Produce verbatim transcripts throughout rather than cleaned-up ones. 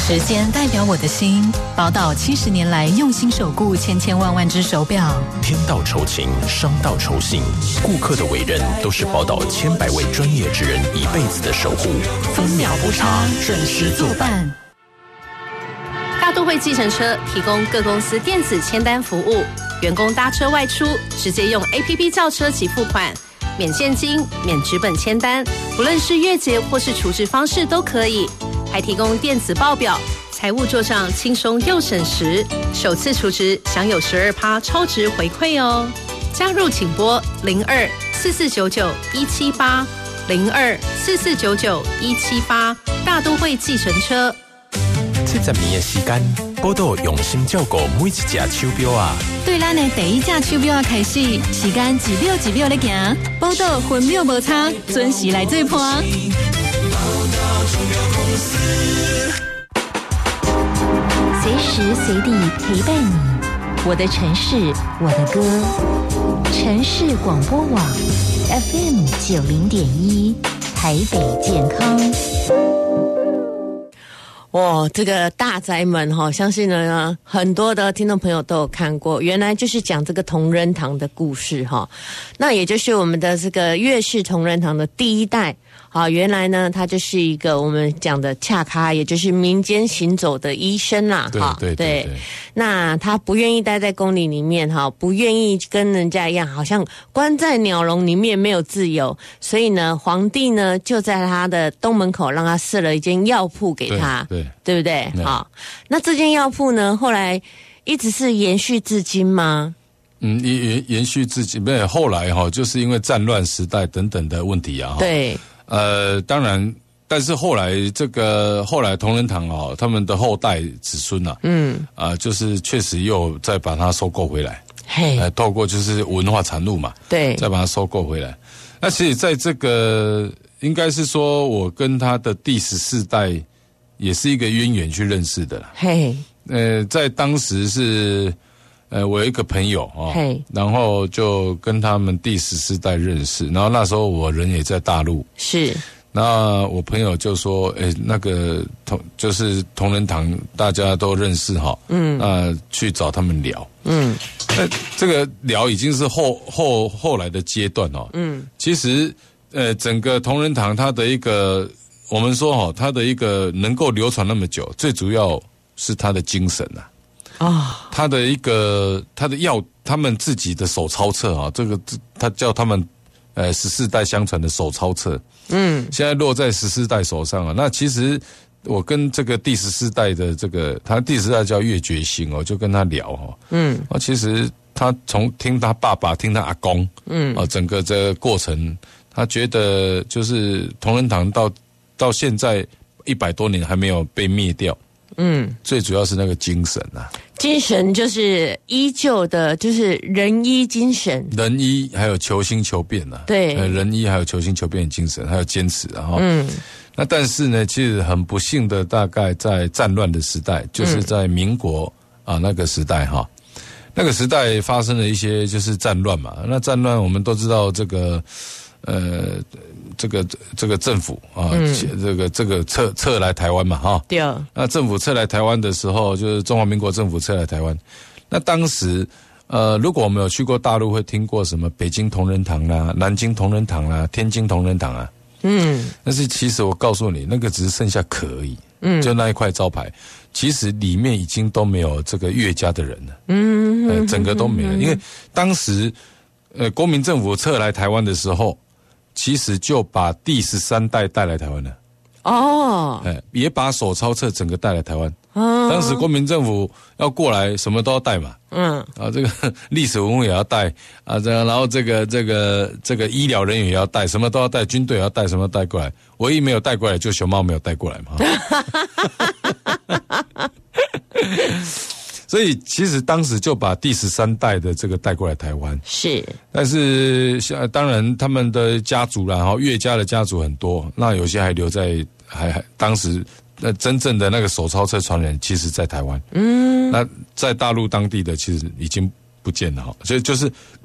时间代表我的心，宝岛七十年来用心守护千千万万只手表。 天道酬勤，商道酬信，顾客的委任都是宝岛千百位专业职人一辈子的守护，分秒不差，准时作办。 大都会计程车提供各公司电子签单服务，员工搭车外出直接用 A P P 叫车及付款，免现金、免纸本签单，不论是月结或是储值方式都可以。还提供电子报表，财务做账轻松又省时，首次储值享有 百分之十二 超值回馈哦。加入请拨零二四四九九一七八零二四四九九一七八，大都会计程车。 七十年的时间，宝岛用心照顾每一只手表啊。 对咱的第一只手表开始，时间一秒一秒在行，宝岛分秒无差，准时来做伴。 随时随地陪伴你，我的城市，我的歌。城市广播网 F M 九零点一，台北健康。 哇，这个大宅门哈，相信呢很多的听众朋友都有看过。原来就是讲这个同仁堂的故事哈，那也就是我们的这个岳氏同仁堂的第一代。好，原来呢，他就是一个我们讲的恰咖，也就是民间行走的医生啦。 对对 对, 对。 那他不愿意待在宫里里面哈，不愿意跟人家一样，好像关在鸟笼里面没有自由。所以呢，皇帝呢就在他的东门口让他设了一间药铺给他， 对， 对, 对不对？好，那这间药铺呢，后来一直是延续至今吗？ 嗯，延延续至今，没有后来哈，就是因为战乱时代等等的问题啊。 对。 呃，当然，但是后来这个后来同仁堂哦，他们的后代子孙啊，嗯，啊、呃，就是确实又再把它收购回来， 嘿， 呃，透过就是文化产物嘛， 对， 再把它收购回来。那其实在这个应该是说我跟他的第十四代也是一个渊源去认识的啦， 嘿， 呃，在当时是。呃，我有一个朋友啊、哦，然后就跟他们第十四代认识，然后那时候我人也在大陆， 是， 那我朋友就说，哎，那个同就是同仁堂大家都认识哈，嗯，那去找他们聊，嗯，那这个聊已经是后后后来的阶段哦，嗯，其实呃，整个同仁堂它的一个，我们说哈、哦，它的一个能够流传那么久，最主要是它的精神啊。啊、哦，他的一个他的药，他们自己的手抄册啊，这个他叫他们呃十四代相传的手抄册，嗯，现在落在十四代手上啊。那其实我跟这个第十四代的这个，他第十四代叫岳觉兴哦，就跟他聊哦，嗯，啊，其实他从听他爸爸听他阿公，嗯，啊，整个这个过程，他觉得就是同仁堂到到现在一百多年还没有被灭掉。嗯，最主要是那个精神啊， 精神就是依旧的，就是仁医精神， 仁医还有求新求变啊， 对， 仁医还有求新求变的精神，还有坚持啊，哈，嗯，那但是呢，其实很不幸的，大概在战乱的时代，就是在民国、嗯、啊那个时代哈，那个时代发生了一些就是战乱嘛，那战乱我们都知道这个。呃，这个这个政府啊，嗯、这个这个撤撤来台湾嘛，哈， 对。 那政府撤来台湾的时候，就是中华民国政府撤来台湾。那当时，呃，如果我们有去过大陆，会听过什么北京同仁堂啦、南京同仁堂啦、天津同仁堂啊，嗯。但是其实我告诉你，那个只是剩下壳而已，嗯，就那一块招牌，其实里面已经都没有这个岳家的人了，嗯，呃、整个都没了，因为当时，呃，国民政府撤来台湾的时候。其实就把第十三代带来台湾了，哦，哎，也把手抄册整个带来台湾。哦，当时国民政府要过来，什么都要带嘛，嗯，啊，这个历史文物也要带啊，这样，然后这个这个这个医疗人员也要带，什么都要带，军队也要带，什么都带过来。唯一没有带过来，就熊猫没有带过来嘛。所以其实当时就把第十三代的这个带过来台湾， 是， 但是当然他们的家族啦，哈，岳家的家族很多，那有些还留在还还当时那真正的那个手抄册传人，其实在台湾，嗯，那在大陆当地的其实已经不见了哈，所以就是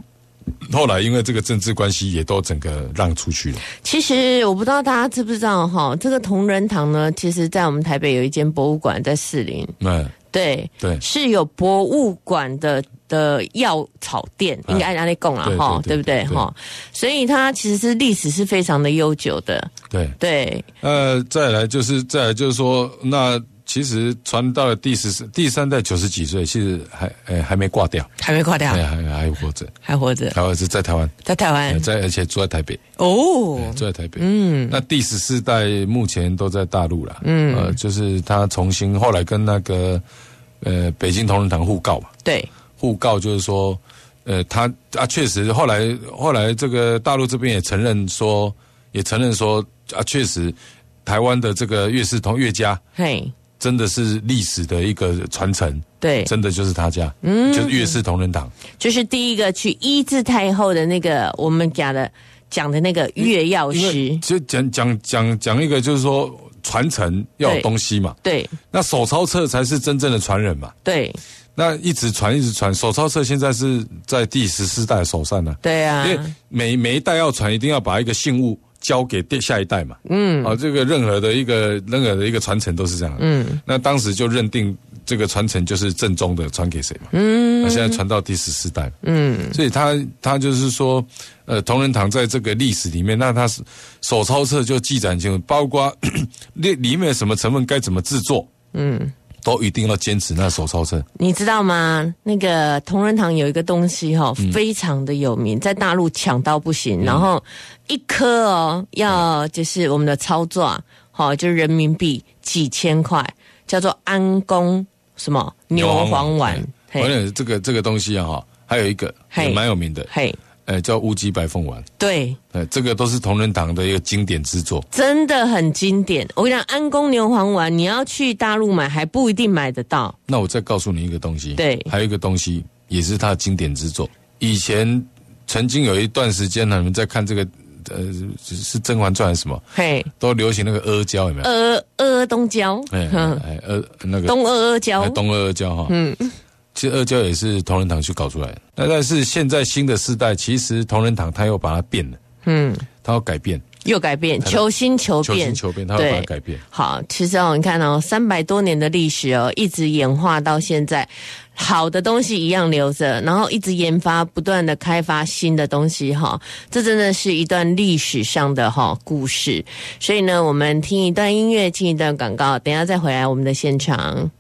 后来因为这个政治关系，也都整个让出去了。 其实我不知道大家知不知道哈，这个同仁堂呢，其实在我们台北有一间博物馆在士林。嗯，对对，是有博物馆的的药草店，应该按那里供了哈，对不对哈？所以它其实是历史是非常的悠久的。对对， 呃，再来就是再来就是说那。其实传到了第十第三代九十几岁，其实还诶还没挂掉， 还没挂掉， 还还还活着， 还活着， 还活着在台湾， 在台湾， 在而且住在台北哦， 住在台北。嗯，那第十四代目前都在大陆了，嗯，呃，就是他重新后来跟那个呃北京同仁堂互告嘛， 对， 互告就是说，呃，他啊确实后来后来这个大陆这边也承认说，也承认说啊确实台湾的这个岳氏同岳家，嘿。真的是历史的一个传承，对，真的就是他家，嗯，就是岳氏同仁堂， 就是第一个去医治太后的那个我们讲的讲的那个岳药师， 就讲讲讲讲一个就是说传承要有东西嘛，对，那手抄册才是真正的传人嘛，对，那一直传一直传，手抄册现在是在第十四代手上呢， 对啊， 因为每每一代要传，一定要把一个信物。交给下一代嘛，嗯，啊，这个任何的一个任何的一个传承都是这样，嗯，那当时就认定这个传承就是正宗的，传给谁嘛，嗯，那现在传到第十四代，嗯，所以他他就是说，呃，同仁堂在这个历史里面，那他是手抄册就记载清楚，包括里里面什么成分该怎么制作，嗯。都一定要坚持那手抄册， 你知道吗？那个同仁堂有一个东西哈、哦嗯，非常的有名，在大陆抢到不行，嗯、然后一颗哦要就是我们的操作，好、哦、就是人民币几千块，叫做安宫什么牛黄丸。 我讲这个这个东西啊哈，还有一个也蛮有名的，嘿。呃，叫乌鸡白凤丸， 对， 呃，这个都是同仁堂的一个经典之作， 真的很经典。我跟你讲，安宫牛黄丸，你要去大陆买还不一定买得到。 那我再告诉你一个东西， 对， 还有一个东西也是它的经典之作。以前曾经有一段时间呢，你们在看这个，呃，是《甄嬛传》还是什么？嘿，都流行那个阿胶，有没有？ 阿阿东胶， 哎哎，阿那个东阿阿胶， 东阿阿胶哈，嗯。其实阿胶也是同仁堂去搞出来的，那但是现在新的世代，其实同仁堂他又把它变了，嗯，他要改变， 又改变，求新求变，求新求变，他要把它改变。 好，其实哦，你看哦，三百多年的历史哦，一直演化到现在，好的东西一样留着，然后一直研发，不断的开发新的东西哈、哦，这真的是一段历史上的哈、哦、故事。所以呢，我们听一段音乐，听一段广告，等一下再回来我们的现场。